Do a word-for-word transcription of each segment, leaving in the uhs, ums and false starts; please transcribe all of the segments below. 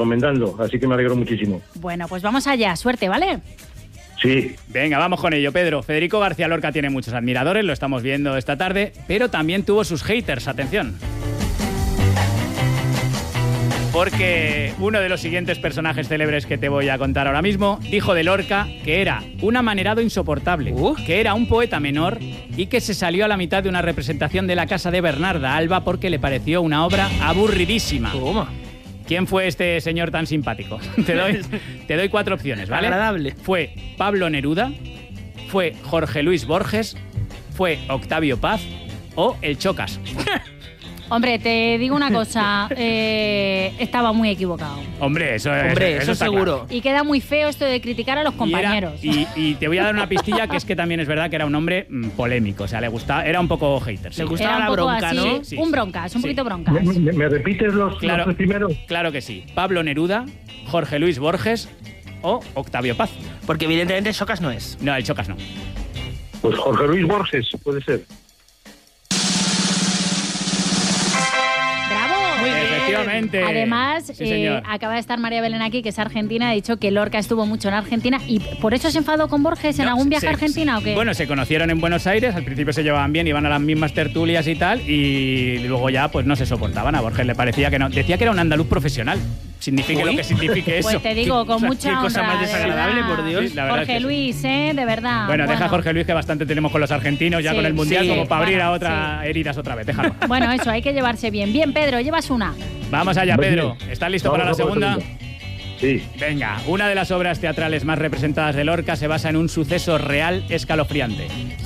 recomendando, así que me alegro muchísimo. Bueno, pues vamos allá, suerte, ¿vale? Sí. Venga, vamos con ello, Pedro. Federico García Lorca tiene muchos admiradores, lo estamos viendo esta tarde, pero también tuvo sus haters, atención. Porque uno de los siguientes personajes célebres que te voy a contar ahora mismo dijo de Lorca que era un amanerado insoportable, uh. que era un poeta menor y que se salió a la mitad de una representación de la casa de Bernarda Alba porque le pareció una obra aburridísima. Toma. ¿Quién fue este señor tan simpático? Te doy, te doy cuatro opciones, ¿vale? Agradable. Fue Pablo Neruda, fue Jorge Luis Borges, fue Octavio Paz o el Chocas. Hombre, te digo una cosa, eh, estaba muy equivocado. Hombre, eso es Hombre, eso, eso está seguro. Claro. Y queda muy feo esto de criticar a los compañeros. Y, era, y, y te voy a dar una pistilla que es que también es verdad que era un hombre mmm, polémico, o sea, le gustaba, era un poco hater. Sí. Le gustaba era la bronca, así, ¿no? Sí, un broncas, un sí. poquito broncas. ¿Me, me, me repites los, claro, los tres primeros? Claro que sí. Pablo Neruda, Jorge Luis Borges o Octavio Paz. Porque evidentemente Chocas no es. No, el Chocas no. Pues Jorge Luis Borges, puede ser. Efectivamente. Además, sí, eh, acaba de estar María Belén aquí, que es argentina, ha dicho que Lorca estuvo mucho en Argentina y por eso se enfadó con Borges en no, algún viaje se, a Argentina, ¿o qué? Bueno, se conocieron en Buenos Aires, al principio se llevaban bien, iban a las mismas tertulias y tal, y luego ya pues no se soportaban. A Borges le parecía que no. Decía que era un andaluz profesional. Signifique ¿Uy? Lo que signifique eso. Pues te digo, con o sea, mucha qué honra, cosa más desagradable, por Dios. Sí, Jorge Luis, ¿eh? De verdad. Bueno, bueno, deja a Jorge Luis, que bastante tenemos con los argentinos, ya sí, con el Mundial, sí, como para abrir bueno, a otras sí. heridas otra vez. Déjalo. Bueno, eso, hay que llevarse bien. Bien, Pedro, llevas una. Vamos allá, Pedro. ¿Estás listo Vamos para la segunda? Sí. Venga, una de las obras teatrales más representadas de Lorca se basa en un suceso real escalofriante.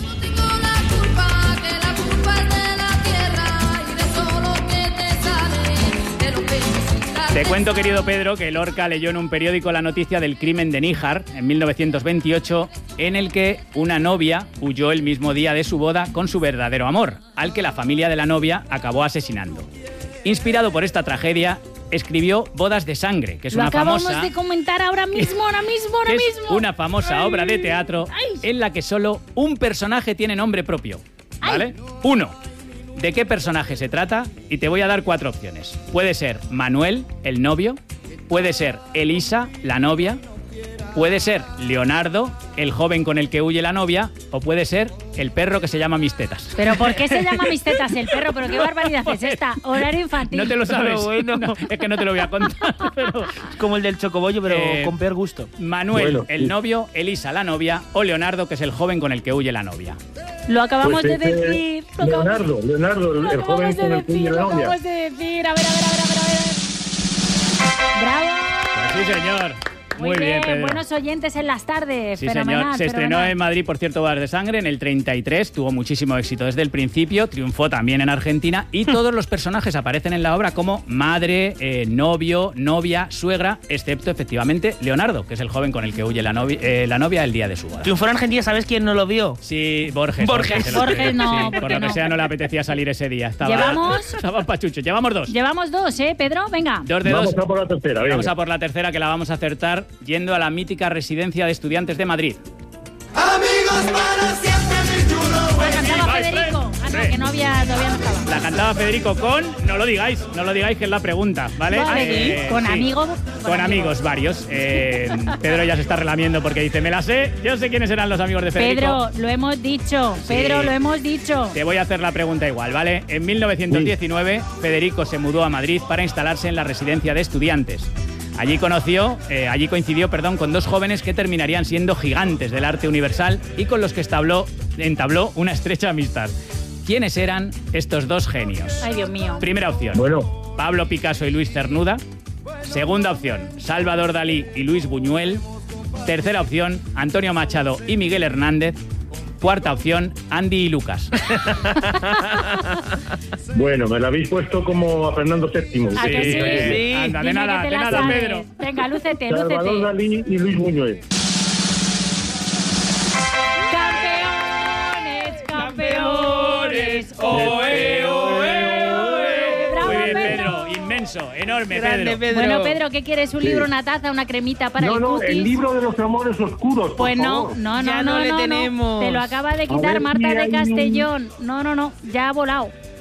Te cuento, querido Pedro, que Lorca leyó en un periódico la noticia del crimen de Níjar en mil novecientos veintiocho, en el que una novia huyó el mismo día de su boda con su verdadero amor, al que la familia de la novia acabó asesinando. Inspirado por esta tragedia, escribió Bodas de Sangre, que es Lo una acabamos famosa... de comentar ahora mismo, ahora mismo, ahora que mismo. Es una famosa Ay. obra de teatro Ay. en la que solo un personaje tiene nombre propio, ¿vale? Ay. Uno. ¿De qué personaje se trata? Y te voy a dar cuatro opciones. Puede ser Manuel, el novio. Puede ser Elisa, la novia. Puede ser Leonardo, el joven con el que huye la novia. O puede ser el perro que se llama Mis Tetas. ¿Pero por qué se llama Mis Tetas el perro? ¿Pero qué barbaridad es esta? Horario infantil. No te lo sabes. Bueno. No, es que no te lo voy a contar. Pero... Es como el del chocobollo, pero eh, con peor gusto. Manuel, bueno, el novio. Elisa, la novia. O Leonardo, que es el joven con el que huye la novia. Lo acabamos pues de este, decir. Lo Leonardo, acabamos, Leonardo, el, lo el joven de con el que huye decir, la lo novia. acabamos de decir. A ver, a ver, a ver, a ver, a ver. ¡Bravo! Pues sí, señor. Muy, Muy bien, bien, Pedro. Buenos oyentes en las tardes. Sí, fenomenal, señor. Se estrenó fenomenal. en Madrid, por cierto, Bodas de Sangre, en el treinta y tres. Tuvo muchísimo éxito desde el principio. Triunfó también en Argentina. Y todos los personajes aparecen en la obra como madre, eh, novio, novia, suegra, excepto, efectivamente, Leonardo, que es el joven con el que huye la novia, eh, la novia el día de su boda. Triunfó en Argentina, ¿sabes quién no lo vio? Sí, Borges. Borges. Borges, Borges no, sí, por lo que no. sea, no le apetecía salir ese día. Estaba, ¿Llevamos? Estaba pachucho. Llevamos dos. Llevamos dos, ¿eh, Pedro? Venga. Dos de Vamos dos. a por la tercera, venga. Vamos a por la tercera, que la vamos a acertar yendo a la mítica residencia de estudiantes de Madrid. Amigos para siempre, mi chulo. La cantaba my Federico. friend. Ah, no, Sí. que no había, todavía no estaba. La cantaba Federico con... No lo digáis, no lo digáis, que es la pregunta, ¿vale? Vale, Eh, con sí. amigos. Con amigos varios. Eh, Pedro ya se está relamiendo porque dice, me la sé, yo sé quiénes eran los amigos de Federico. Pedro, lo hemos dicho. Pedro, Sí. lo hemos dicho. Te voy a hacer la pregunta igual, ¿vale? En mil novecientos diecinueve, Federico se mudó a Madrid para instalarse en la residencia de estudiantes. Allí conoció, eh, allí coincidió, perdón, con dos jóvenes que terminarían siendo gigantes del arte universal y con los que entabló, entabló una estrecha amistad. ¿Quiénes eran estos dos genios? Ay, Dios mío. Primera opción, Bueno, Pablo Picasso y Luis Cernuda. Segunda opción, Salvador Dalí y Luis Buñuel. Tercera opción, Antonio Machado y Miguel Hernández. Cuarta opción, Andy y Lucas. bueno, me la habéis puesto como a Fernando séptimo. ¿A que sí? Sí. Anda, de Dime nada, que te de la nada, sabes. Pedro. Venga, lúcete, Salvador lúcete. Dalí y Luis Buñuel. Campeones, campeones. ¡Oe, oe, oe! Bravo, Muy bien, Pedro. Pedro. Inmenso, enorme, Grande, Pedro. Pedro. Bueno, Pedro, ¿qué quieres? ¿Un Sí. libro, una taza, una cremita para No, el no, cutis? el libro de los amores oscuros, por Pues no, favor. no, no, Ya no, no le no, tenemos. Te lo acaba de A quitar ver Marta si de hay un- Castellón. No, no, no, ya ha volado.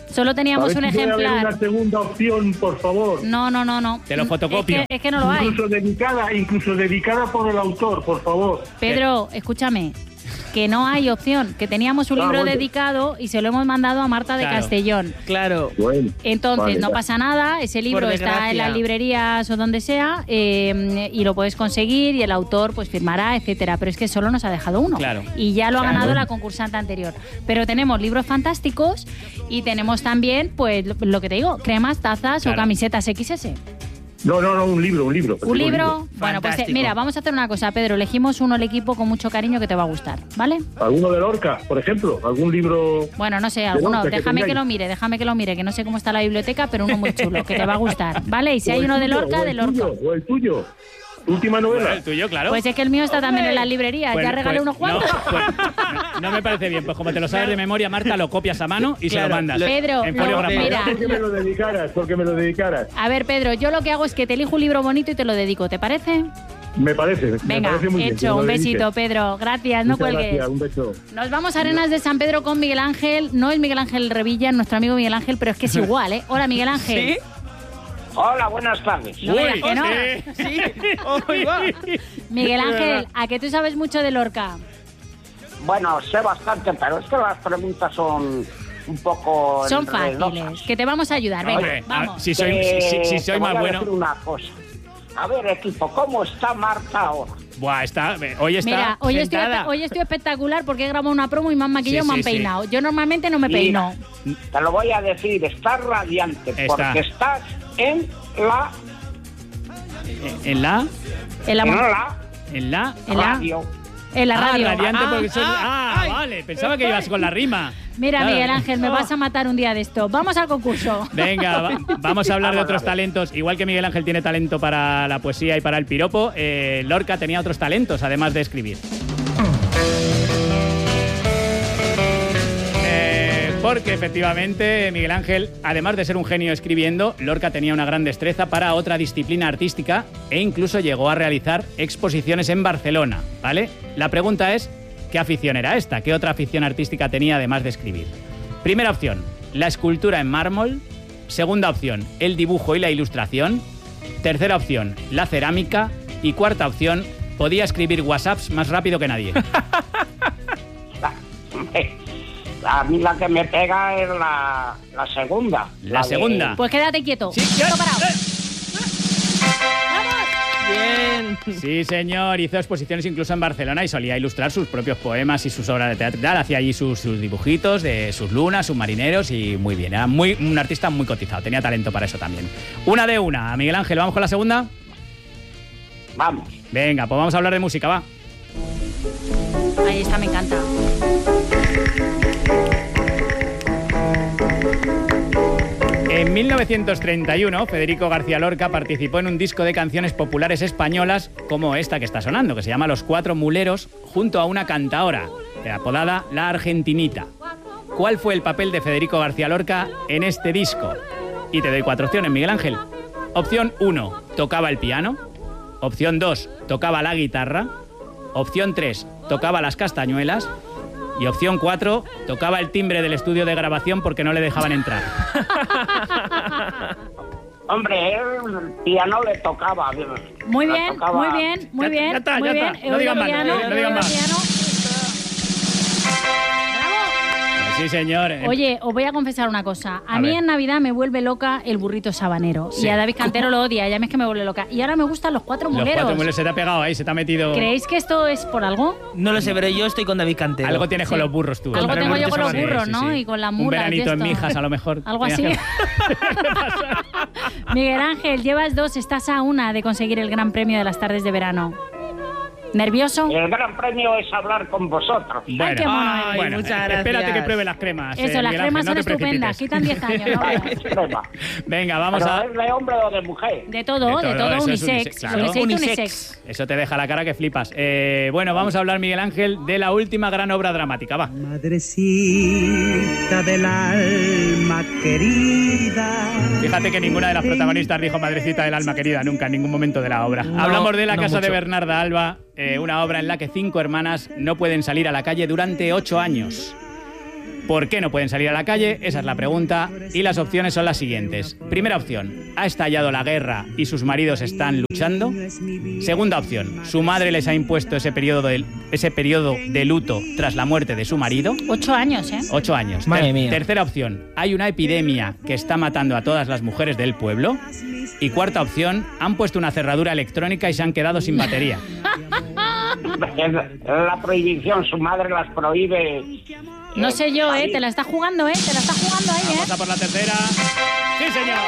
Solo teníamos un A ver si puede haber ejemplar. una segunda opción, por favor. No, no, no, no. Te lo fotocopio. Es que, es que no lo hay. Incluso dedicada, incluso dedicada por el autor, por favor. Pedro, escúchame. Que no hay opción, que teníamos un Ah, libro bueno. dedicado y se lo hemos mandado a Marta de Claro. Castellón. Claro. Bueno, Entonces, vale, no vale. pasa nada, ese libro Por está desgracia. en las librerías o donde sea eh, y lo puedes conseguir y el autor pues firmará, etcétera. Pero es que solo nos ha dejado uno. Claro. Y ya lo ha Claro. ganado la concursante anterior. Pero tenemos libros fantásticos y tenemos también, pues, lo, lo que te digo, cremas, tazas Claro. o camisetas equis ese. No, no, no, un libro, un libro. ¿Un libro? Bueno, pues eh, Fantástico. mira, vamos a hacer una cosa, Pedro. Elegimos uno al equipo con mucho cariño que te va a gustar, ¿vale? ¿Alguno de Lorca, por ejemplo? ¿Algún libro? Bueno, no sé, alguno. Lorca que Déjame que tengáis. lo mire, déjame que lo mire, que no sé cómo está la biblioteca, pero uno muy chulo, que te va a gustar, ¿vale? Y si O hay el uno de tuyo, Lorca, o de el Lorca. tuyo, O el tuyo. Última Bueno, novela. el tuyo, claro. Pues es que el mío está también en las librerías. Pues- ya regalé pues, unos cuantos. No, pues, no, no me parece bien. Pues como te lo sabes de memoria, Marta, lo copias a mano y se Claro, lo mandas. lo- Pedro, en lo- folio grapado. mira. Porque me lo dedicaras, porque me lo dedicaras. A ver, Pedro, yo lo que hago es que te elijo un libro bonito y te lo dedico, ¿te parece? Me parece, me Venga, parece muy bien. que hecho. me Un lo dediques. besito, Pedro. Gracias, no Muchas cuelgues. gracias, un beso. Nos vamos a Arenas de San Pedro con Miguel Ángel. No es Miguel Ángel Revilla, nuestro amigo Miguel Ángel, pero es que es igual, ¿eh? Hola, Miguel Ángel. ¿Sí? Hola, buenas tardes. No me digas que no. sí. Sí. Oh, igual. Miguel Ángel, ¿a que tú sabes mucho de Lorca? Bueno, sé bastante, pero es que las preguntas son un poco Son enredosas. fáciles, que te vamos a ayudar. Venga, Hombre, a- vamos. si soy, Eh, si, si te soy voy más a bueno. decir una cosa. A ver, equipo, ¿cómo está Marta ahora? Buah, está. Hoy está. Mira, hoy estoy, sentada. espe- hoy estoy espectacular porque he grabado una promo y me han maquillado Sí, y me han sí, sí. peinado. Yo normalmente no me peino. Mira, te lo voy a decir, estás radiante, Está. porque estás en la, En la. En la, en mon- la En la. en la- radio. en la Ah, radio. radiante Ah, porque soy. ah, Ah, ay. vale. Pensaba que ibas con la rima. Mira, Claro. Miguel Ángel, me Oh. vas a matar un día de esto. Vamos al concurso. Venga, va- vamos a hablar de Vamos, otros vamos. talentos. Igual que Miguel Ángel tiene talento para la poesía y para el piropo, eh, Lorca tenía otros talentos, además de escribir. Eh, porque efectivamente Miguel Ángel, además de ser un genio escribiendo, Lorca tenía una gran destreza para otra disciplina artística e incluso llegó a realizar exposiciones en Barcelona, ¿vale? La pregunta es, ¿qué afición era esta? ¿Qué otra afición artística tenía además de escribir? Primera opción, la escultura en mármol. Segunda opción, el dibujo y la ilustración. Tercera opción, la cerámica. Y cuarta opción, podía escribir WhatsApps más rápido que nadie. A mí la que me pega es la, la segunda. La de- segunda. Pues quédate quieto. Sí, Quieto ya- parado. Bien. Sí, señor, hizo exposiciones incluso en Barcelona y solía ilustrar sus propios poemas y sus obras de teatro y tal. Hacía allí sus, sus dibujitos de sus lunas, sus marineros y muy bien. Era muy, un artista muy cotizado, tenía talento para eso también. Una de una. Miguel Ángel, ¿vamos con la segunda? Vamos. Venga, pues vamos a hablar de música, va. Ahí está, me encanta. En mil novecientos treinta y uno, Federico García Lorca participó en un disco de canciones populares españolas como esta que está sonando, que se llama Los Cuatro Muleros, junto a una cantaora, apodada La Argentinita. ¿Cuál fue el papel de Federico García Lorca en este disco? Y te doy cuatro opciones, Miguel Ángel. Opción uno, tocaba el piano. Opción dos, tocaba la guitarra. Opción tres, tocaba las castañuelas. Y opción cuatro, tocaba el timbre del estudio de grabación porque no le dejaban entrar. Hombre, él el piano le tocaba. Muy le bien, tocaba- muy bien, muy Ya- bien. ya está, muy ya bien. está. No digan más, Piano, no digan más. piano. Pues sí, señor. Oye, os voy a confesar una cosa. A, A mí ver. en Navidad me vuelve loca el burrito sabanero. Sí. Y a David Cantero lo odia. Ya me es que me vuelve loca. Y ahora me gustan los cuatro Los muleros. cuatro muleros se te ha pegado ahí, se te ha metido... ¿Creéis que esto es por algo? No lo sé, pero yo estoy con David Cantero. Algo tienes con Sí. los burros tú. Algo ¿eh? tengo yo con los Sí, burros, sí, ¿no? sí. Y con las Un mulas. y veranito en esto. Mijas, a lo mejor. Algo así. Tenías que- Miguel Ángel, llevas dos, estás a una de conseguir el gran premio de las tardes de verano. ¿Nervioso? El gran premio es hablar con vosotros. Bueno, qué mono eres. Ay, bueno, muchas eh, gracias. espérate que pruebe las cremas. Eso, eh, las Miguel cremas Ángel, no son te estupendas. precipites. Quitan diez años. ¿no? Extrema. Venga, vamos ¿Pero a... es de hombre o de mujer? De todo, de De todo, todo, eso es unisex. unisex, claro. Unisex, Unisex. unisex. Eso te deja la cara que flipas. Eh, bueno, vamos a hablar, Miguel Ángel, de la última gran obra dramática. Va. Madrecita del alma querida. Fíjate que ninguna de las protagonistas dijo Madrecita del alma querida nunca, en ningún momento de la obra. No, Hablamos de La no casa de mucho. Bernarda Alba, eh, una obra en la que cinco hermanas no pueden salir a la calle durante ocho años. ¿Por qué no pueden salir a la calle? Esa es la pregunta. Y las opciones son las siguientes. Primera opción, ha estallado la guerra y sus maridos están luchando. Segunda opción, su madre les ha impuesto ese periodo de, ese periodo de luto tras la muerte de su marido. Ocho años, ¿eh? Ocho años. Madre Ter- mía. Tercera opción, hay una epidemia que está matando a todas las mujeres del pueblo. Y cuarta opción, han puesto una cerradura electrónica y se han quedado sin batería. Es la prohibición, su madre las prohíbe. No eh, sé yo, ¿eh? salir. Te la está jugando, ¿eh? Te la está jugando ahí, Vamos ¿eh? a por la tercera. ¡Sí, señor!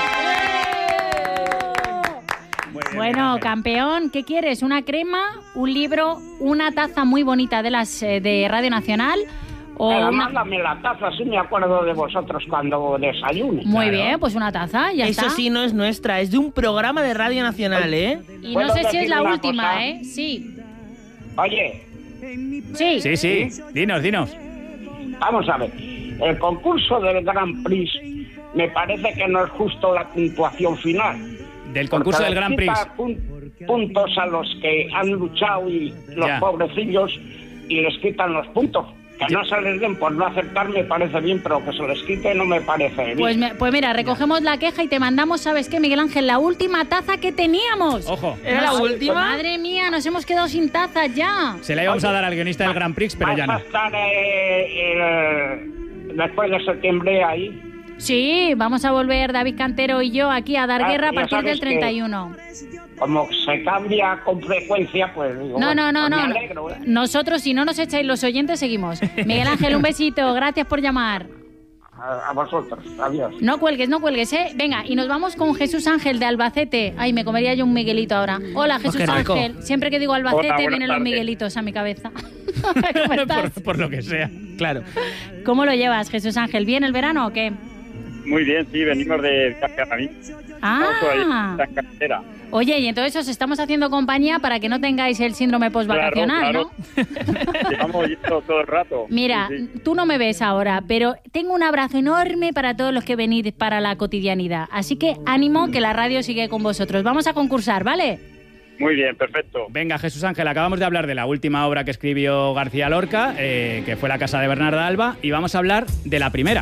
Muy bien, Bueno, Miguel Ángel. campeón, ¿qué quieres? ¿Una crema, un libro, una taza muy bonita de las eh, de Radio Nacional? O Pero una... mándame la taza, así me acuerdo de vosotros cuando desayune. Muy Claro. bien, pues una taza, ya Eso está. sí no es nuestra, es de un programa de Radio Nacional, ¿eh? Y no ¿Puedo sé si es decir la una última, cosa? ¿eh? Sí. Oye, Sí. Sí, sí. Dinos, dinos. vamos a ver. El concurso del Grand Prix me parece que no es justo la puntuación final. Del concurso Porque del Grand les Prix. quita pun- puntos a los que han luchado y los Ya. pobrecillos y les quitan los puntos. Que no se les den por no aceptar me parece bien, pero que se les quite no me parece bien. Pues, me- pues mira, recogemos la queja y te mandamos, ¿sabes qué, Miguel Ángel? La última taza que teníamos. Ojo. ¿Era la Nos- última? Madre mía, nos hemos quedado sin taza ya. Se la íbamos a dar al guionista del Grand Prix, pero ¿Vas ya a no. estar eh, el- después de septiembre ahí? Sí, vamos a volver David Cantero y yo aquí a dar Ah, guerra a ya partir sabes del treinta y uno. Como se cambia con frecuencia, pues digo, No, no, no, pues no. me no. alegro, ¿eh? Nosotros, si no nos echáis los oyentes, seguimos. Miguel Ángel, un besito. Gracias por llamar. A, a vosotros, adiós. No cuelgues, no cuelgues, ¿eh? Venga, y nos vamos con Jesús Ángel de Albacete. Ay, me comería yo un Miguelito ahora. Hola, Jesús qué rico. Ángel. Siempre que digo Albacete Hola, buenas vienen los tardes. Miguelitos a mi cabeza. ¿Cómo estás? por, por lo que sea. Claro. ¿Cómo lo llevas, Jesús Ángel? ¿Bien el verano o qué? Muy bien, sí, venimos de Cascaramí. Ah, Estamos ahí, en carretera. oye, y entonces os estamos haciendo compañía para que no tengáis el síndrome postvacacional, Claro, ¿no? Llevamos yendo todo el rato. Mira, Sí, sí. tú no me ves ahora, pero tengo un abrazo enorme para todos los que venís para la cotidianidad. Así que ánimo, que la radio sigue con vosotros. Vamos a concursar, ¿vale? Muy bien, perfecto. Venga, Jesús Ángel, acabamos de hablar de la última obra que escribió García Lorca, eh, que fue La casa de Bernarda Alba, y vamos a hablar de la primera.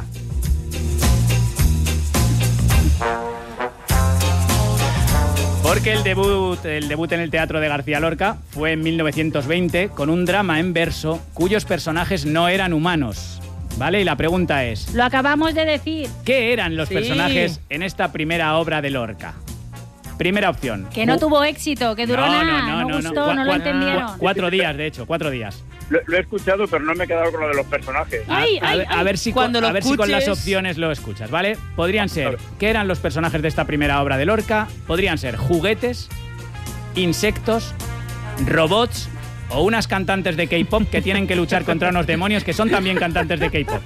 Porque el debut, el debut en el teatro de García Lorca fue en mil novecientos veinte con un drama en verso cuyos personajes no eran humanos. ¿Vale? Y la pregunta es, Lo acabamos de decir. ¿qué eran los Sí. personajes en esta primera obra de Lorca? Primera opción. Que no Ju- tuvo éxito, que duró No, nada, no, no, no, no, gustó, no. no, Cua- lo cua- entendieron. cua- Cuatro días, de hecho, cuatro días. Lo, lo he escuchado, pero no me he quedado con lo de los personajes. A, Ay, a ay, ver- a ay. ver si, Cuando con, lo a ver si con las escuches- opciones lo escuchas, ¿vale? Podrían ser, ¿qué eran los personajes de esta primera obra de Lorca? Podrían ser juguetes, insectos, robots o unas cantantes de K-pop que tienen que luchar contra unos demonios que son también cantantes de K-pop.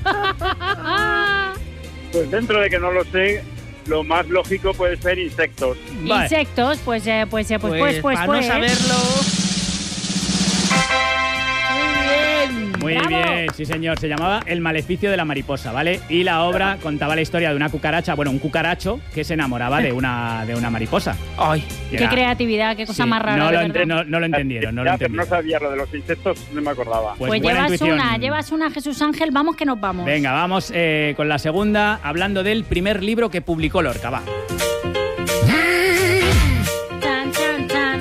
Pues dentro de que no lo sé, lo más lógico puede ser insectos. Vale. Insectos, pues, eh, pues, eh, pues, pues, pues, para pues, no ¿eh? saberlo. Muy bien. Muy ¡Bravo! bien, sí señor. Se llamaba El maleficio de la mariposa, ¿vale? Y la obra contaba la historia de una cucaracha, bueno, un cucaracho que se enamoraba de una, de una mariposa. Ay, Y Qué era- creatividad, qué cosa Sí, más rara, No de lo, verdad. ente- no- no lo entendieron, no lo Ya, pero no entendieron. sabía lo de los insectos, no me acordaba. Pues, Pues buena llevas intuición. una, llevas una, Jesús Ángel, vamos que nos vamos. Venga, vamos eh, con la segunda, hablando del primer libro que publicó Lorca, va. Chan, chan, chan.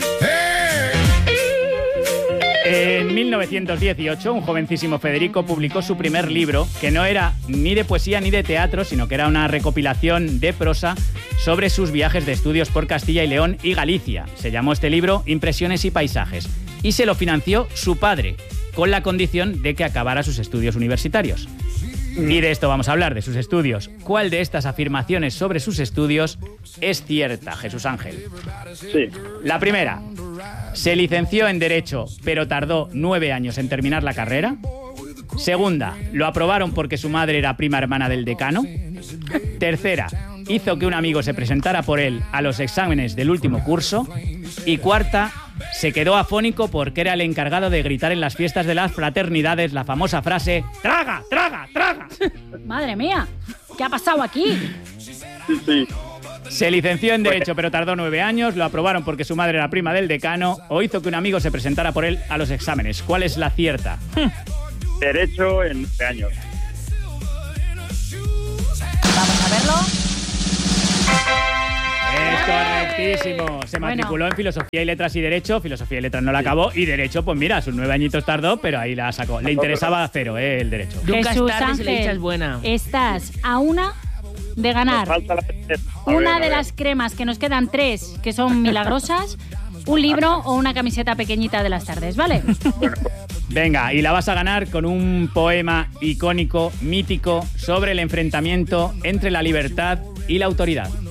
En mil novecientos dieciocho, un jovencísimo Federico publicó su primer libro, que no era ni de poesía ni de teatro, sino que era una recopilación de prosa sobre sus viajes de estudios por Castilla y León y Galicia. Se llamó este libro Impresiones y Paisajes, y se lo financió su padre, con la condición de que acabara sus estudios universitarios. Y de esto vamos a hablar, de sus estudios. ¿Cuál de estas afirmaciones sobre sus estudios es cierta, Jesús Ángel? Sí. La primera, se licenció en Derecho, pero tardó nueve años en terminar la carrera. Segunda, lo aprobaron porque su madre era prima hermana del decano. Tercera, hizo que un amigo se presentara por él a los exámenes del último curso. Y cuarta, se quedó afónico porque era el encargado de gritar en las fiestas de las fraternidades la famosa frase ¡Traga, traga, traga! Madre mía, ¿qué ha pasado aquí? Sí, sí. Se licenció en Derecho, pero tardó nueve años, lo aprobaron porque su madre era prima del decano, o hizo que un amigo se presentara por él a los exámenes. ¿Cuál es la cierta? Derecho en nueve años. Vamos a verlo. Es correctísimo. Se matriculó Bueno. en Filosofía y Letras y Derecho. Filosofía y Letras no la acabó. Y Derecho, pues mira, sus nueve añitos tardó, pero ahí la sacó. Le interesaba cero, ¿eh? El Derecho. Nunca Jesús es tarde si la dicha Ángel, es buena. estás a una de ganar Falta la A una ver, a de ver. las cremas, que nos quedan tres, que son milagrosas, un libro o una camiseta pequeñita de las tardes, ¿vale? Venga, y la vas a ganar con un poema icónico, mítico, sobre el enfrentamiento entre la libertad y la autoridad.